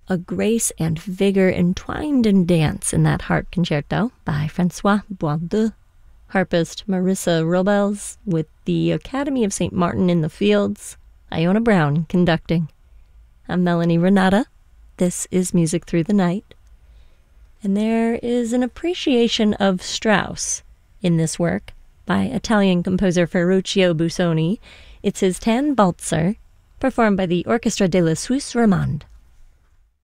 a grace and vigor entwined in dance in that harp concerto by Francois Boisdeu. Harpist Marissa Robles with the Academy of St. Martin in the Fields, Iona Brown conducting. I'm Melanie Renata. This is Music Through the Night. And there is an appreciation of Strauss in this work by Italian composer Ferruccio Busoni. It's his Tannwalzer, performed by the Orchestra de la Suisse Romande.